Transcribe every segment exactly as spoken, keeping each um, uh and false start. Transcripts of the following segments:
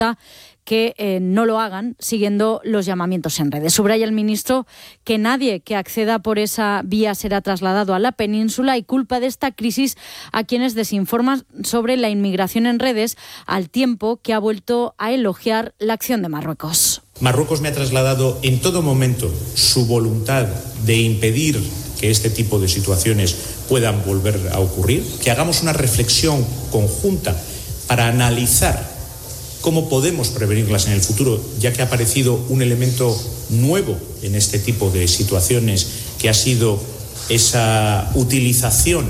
que eh, no lo hagan siguiendo los llamamientos en redes. Subraya el ministro que nadie que acceda por esa vía será trasladado a la península y culpa de esta crisis a quienes desinforman sobre la inmigración en redes, al tiempo que ha vuelto a elogiar la acción de Marruecos. Marruecos me ha trasladado en todo momento su voluntad de impedir que este tipo de situaciones puedan volver a ocurrir, que hagamos una reflexión conjunta para analizar cómo podemos prevenirlas en el futuro, ya que ha aparecido un elemento nuevo en este tipo de situaciones, que ha sido esa utilización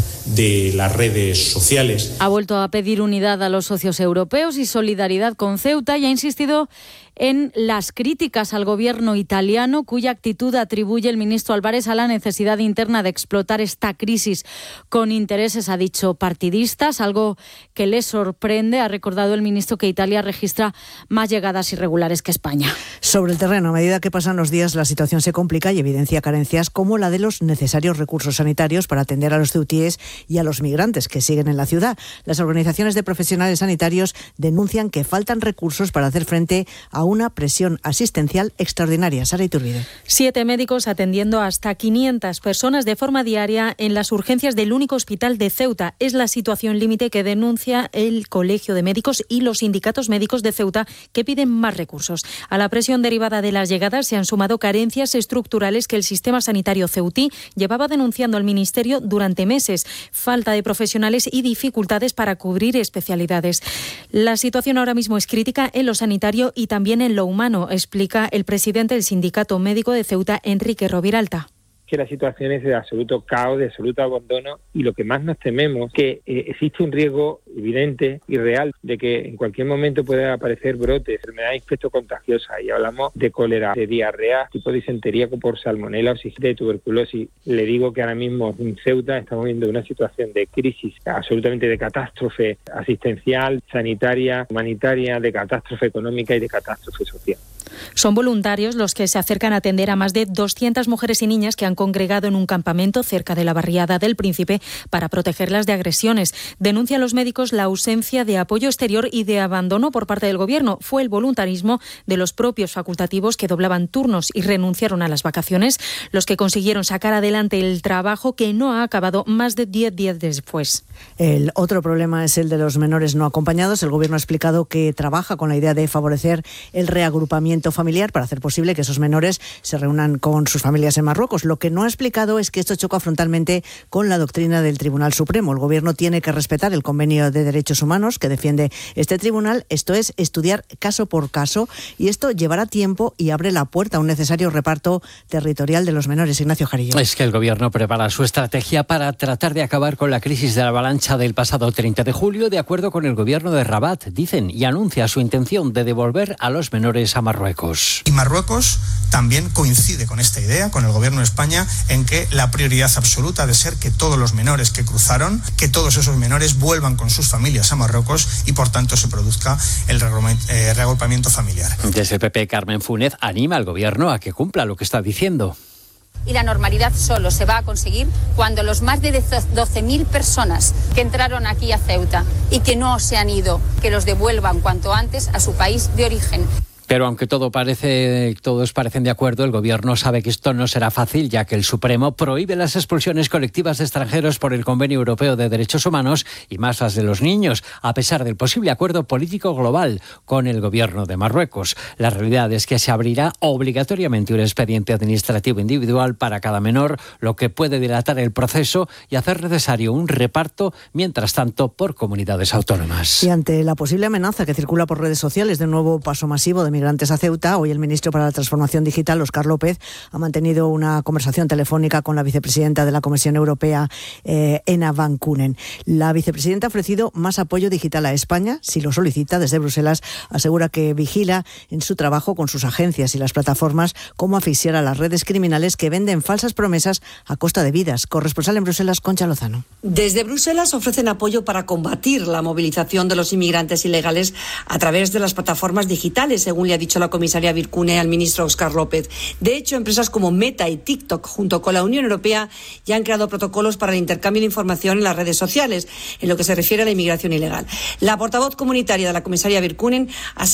de las redes sociales. Ha vuelto a pedir unidad a los socios europeos y solidaridad con Ceuta y ha insistido en las críticas al gobierno italiano, cuya actitud atribuye el ministro Álvarez a la necesidad interna de explotar esta crisis con intereses, ha dicho, partidistas, algo que le sorprende. Ha recordado el ministro que Italia registra más llegadas irregulares que España. Sobre el terreno, a medida que pasan los días, la situación se complica y evidencia carencias como la de los necesarios recursos sanitarios para atender a los ceutíes y a los migrantes que siguen en la ciudad. Las organizaciones de profesionales sanitarios denuncian que faltan recursos para hacer frente a una presión asistencial extraordinaria. Sara Iturbide. Siete médicos atendiendo hasta quinientas personas de forma diaria en las urgencias del único hospital de Ceuta. Es la situación límite que denuncia el Colegio de Médicos y los sindicatos médicos de Ceuta, que piden más recursos. A la presión derivada de las llegadas se han sumado carencias estructurales que el sistema sanitario ceutí llevaba denunciando al Ministerio durante meses. Falta de profesionales y dificultades para cubrir especialidades. La situación ahora mismo es crítica en lo sanitario y también en lo humano, explica el presidente del Sindicato Médico de Ceuta, Enrique Roviralta. Que la situación es de absoluto caos, de absoluto abandono, y lo que más nos tememos que eh, existe un riesgo evidente y real de que en cualquier momento puedan aparecer brotes, enfermedades infectocontagiosas, y hablamos de cólera, de diarrea, tipo disentería por salmonela o de tuberculosis. Le digo que ahora mismo en Ceuta estamos viendo una situación de crisis, absolutamente de catástrofe asistencial, sanitaria, humanitaria, de catástrofe económica y de catástrofe social. Son voluntarios los que se acercan a atender a más de doscientas mujeres y niñas que han congregado en un campamento cerca de la barriada del Príncipe para protegerlas de agresiones. Denuncian los médicos la ausencia de apoyo exterior y de abandono por parte del Gobierno. Fue el voluntarismo de los propios facultativos que doblaban turnos y renunciaron a las vacaciones los que consiguieron sacar adelante el trabajo, que no ha acabado más de diez días después. El otro problema es el de los menores no acompañados. El Gobierno ha explicado que trabaja con la idea de favorecer el reagrupamiento familiar para hacer posible que esos menores se reúnan con sus familias en Marruecos. Lo que no ha explicado es que esto choca frontalmente con la doctrina del Tribunal Supremo. El Gobierno tiene que respetar el convenio de derechos humanos que defiende este tribunal, esto es, estudiar caso por caso, y esto llevará tiempo y abre la puerta a un necesario reparto territorial de los menores. Ignacio Jarillo. Es que el Gobierno prepara su estrategia para tratar de acabar con la crisis de la avalancha del pasado treinta de julio, de acuerdo con el Gobierno de Rabat, dicen, y anuncia su intención de devolver a los menores a Marruecos. Y Marruecos también coincide con esta idea, con el Gobierno de España, en que la prioridad absoluta ha de ser que todos los menores que cruzaron, que todos esos menores vuelvan con sus familias a Marruecos y, por tanto, se produzca el reagrupamiento familiar. Desde el P P, Carmen Funes anima al Gobierno a que cumpla lo que está diciendo. Y la normalidad solo se va a conseguir cuando los más de doce mil personas que entraron aquí a Ceuta y que no se han ido, que los devuelvan cuanto antes a su país de origen. Pero aunque todo parece, todos parecen de acuerdo, el Gobierno sabe que esto no será fácil, ya que el Supremo prohíbe las expulsiones colectivas de extranjeros por el Convenio Europeo de Derechos Humanos y más las de los niños, a pesar del posible acuerdo político global con el Gobierno de Marruecos. La realidad es que se abrirá obligatoriamente un expediente administrativo individual para cada menor, lo que puede dilatar el proceso y hacer necesario un reparto, mientras tanto, por comunidades autónomas. Y ante la posible amenaza que circula por redes sociales de un nuevo paso masivo de migrantes a Ceuta, hoy el ministro para la Transformación Digital, Óscar López, ha mantenido una conversación telefónica con la vicepresidenta de la Comisión Europea, eh, Ena Van Kunen. La vicepresidenta ha ofrecido más apoyo digital a España, si lo solicita. Desde Bruselas asegura que vigila en su trabajo con sus agencias y las plataformas cómo asfixiar a las redes criminales que venden falsas promesas a costa de vidas. Corresponsal en Bruselas, Concha Lozano. Desde Bruselas ofrecen apoyo para combatir la movilización de los inmigrantes ilegales a través de las plataformas digitales, según según le ha dicho la comisaria Virkkunen al ministro Óscar López. De hecho, empresas como Meta y TikTok, junto con la Unión Europea, ya han creado protocolos para el intercambio de información en las redes sociales, en lo que se refiere a la inmigración ilegal. La portavoz comunitaria de la comisaria Virkkunen ha